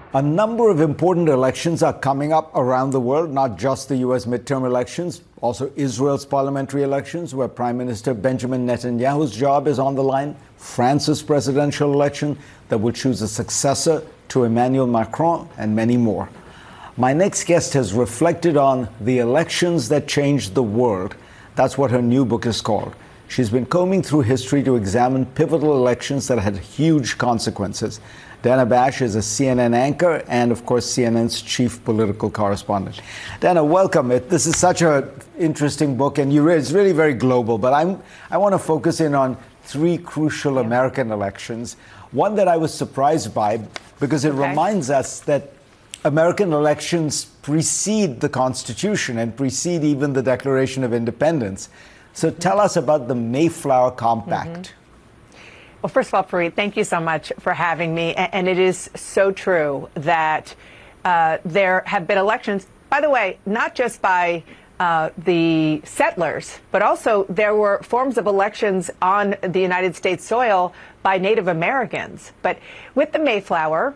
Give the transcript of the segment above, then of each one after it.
A number of important elections are coming up around the world, not just the U.S. midterm elections, also Israel's parliamentary elections, where Prime Minister Benjamin Netanyahu's job is on the line, France's presidential election that will choose a successor to Emmanuel Macron, and many more. My next guest has reflected on the elections that changed the world. That's what her new book is called. She's been combing through history to examine pivotal elections that had huge consequences. Dana Bash is a CNN anchor and, of course, CNN's chief political correspondent. Dana, welcome. This is such an interesting book, and it's really very global. But I want to focus in on three crucial American elections. One that I was surprised by, because it reminds us that American elections precede the Constitution and precede even the Declaration of Independence. So tell us about the Mayflower Compact. Well, first of all, Fareed, thank you so much for having me. And it is so true that there have been elections, by the way, not just by the settlers, but also there were forms of elections on the United States soil by Native Americans. But with the Mayflower,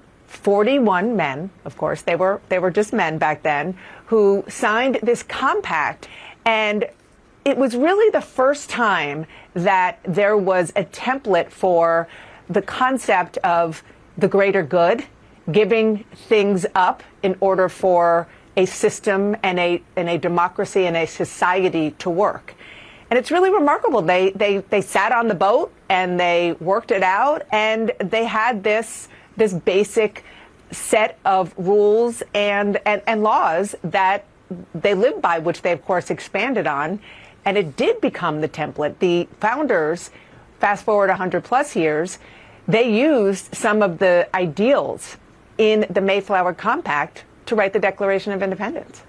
41 men, of course, they were just men back then, who signed this compact. And it was really the first time that there was a template for the concept of the greater good, giving things up in order for a system and a democracy and a society to work. And it's really remarkable. They sat on the boat and they worked it out, and they had this basic set of rules and laws that they lived by, which they, of course, expanded on. And it did become the template. The founders, fast forward 100 plus years, they used some of the ideals in the Mayflower Compact to write the Declaration of Independence.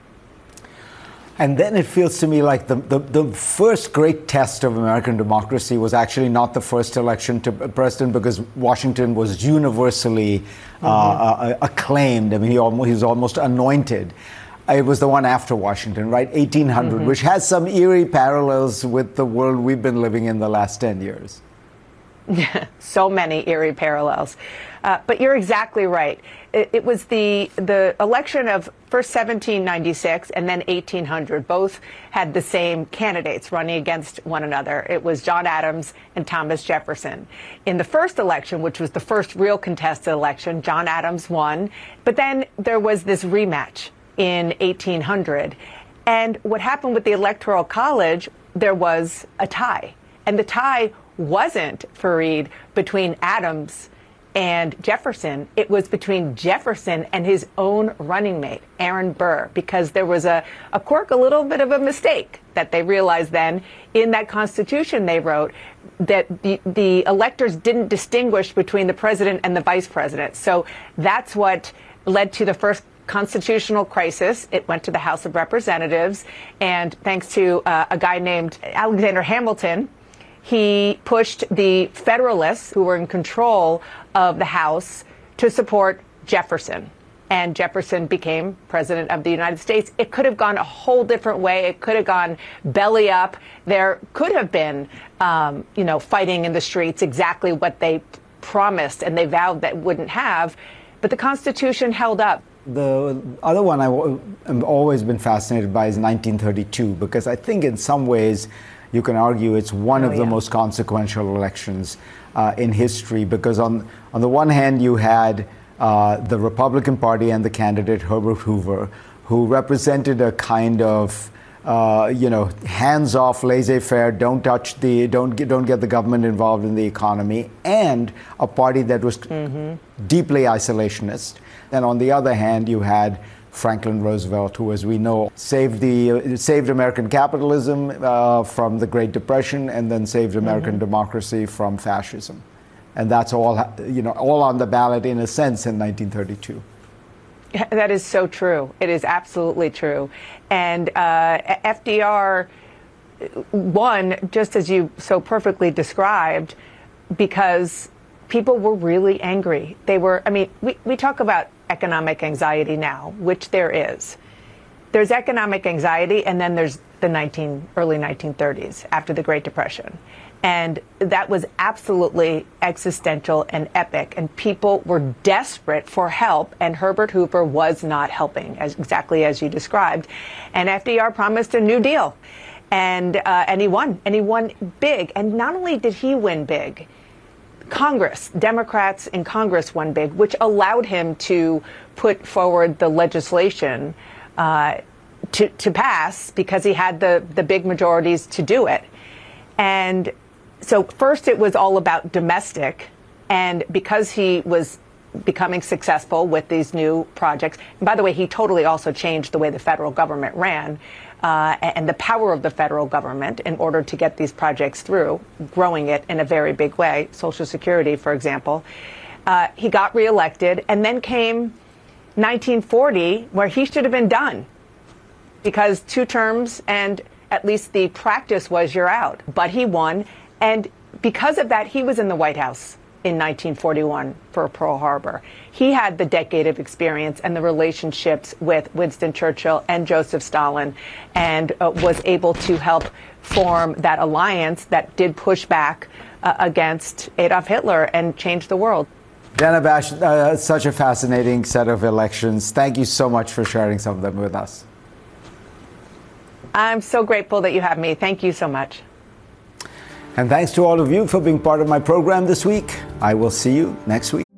And then it feels to me like the first great test of American democracy was actually not the first election to president, because Washington was universally acclaimed. I mean, he was almost anointed. It was the one after Washington, right? 1800, which has some eerie parallels with the world we've been living in the last 10 years. Yeah, so many eerie parallels. But you're exactly right. It was the election of first 1796 and then 1800. Both had the same candidates running against one another. It was John Adams and Thomas Jefferson. In the first election, which was the first real contested election, John Adams won. But then there was this rematch in 1800. And what happened with the Electoral College, there was a tie. And the tie wasn't, Fareed, between Adams and Jefferson. It was between Jefferson and his own running mate, Aaron Burr, because there was a quirk, a little bit of a mistake that they realized then in that Constitution they wrote, that the electors didn't distinguish between the president and the vice president. So that's what led to the first constitutional crisis. It went to the House of Representatives, and thanks to a guy named Alexander Hamilton, he pushed the Federalists, who were in control of the House, to support Jefferson. And Jefferson became president of the United States. It could have gone a whole different way. It could have gone belly up. There could have been, fighting in the streets, exactly what they promised and they vowed that wouldn't have. But the Constitution held up. The other one I've always been fascinated by is 1932, because I think in some ways you can argue it's one of the most consequential elections in history, because on the one hand you had the Republican Party and the candidate Herbert Hoover, who represented a kind of hands-off, laissez-faire, don't get the government involved in the economy, and a party that was deeply isolationist. And on the other hand, you had Franklin Roosevelt, who, as we know, saved American capitalism from the Great Depression, and then saved American democracy from fascism. And that's all on the ballot, in a sense, in 1932. That is so true. It is absolutely true. And FDR won, just as you so perfectly described, because people were really angry. We talk about economic anxiety now, which there is. There's economic anxiety, and then there's the early 1930s, after the Great Depression. And that was absolutely existential and epic. And people were desperate for help. And Herbert Hoover was not helping, exactly as you described. And FDR promised a New Deal. And he won. And he won big. And not only did he win big, Congress, Democrats in Congress won big, which allowed him to put forward the legislation to pass because he had the big majorities to do it. And so first it was all about domestic, and because he was becoming successful with these new projects, and by the way, he totally also changed the way the federal government ran and the power of the federal government in order to get these projects through, growing it in a very big way, Social Security, for example. He got reelected, and then came 1940, where he should have been done, because 2 terms and at least the practice was you're out. But he won. And because of that, he was in the White House in 1941 for Pearl Harbor. He had the decade of experience and the relationships with Winston Churchill and Joseph Stalin, and was able to help form that alliance that did push back against Adolf Hitler and change the world. Dana Bash, such a fascinating set of elections. Thank you so much for sharing some of them with us. I'm so grateful that you have me. Thank you so much. And thanks to all of you for being part of my program this week. I will see you next week.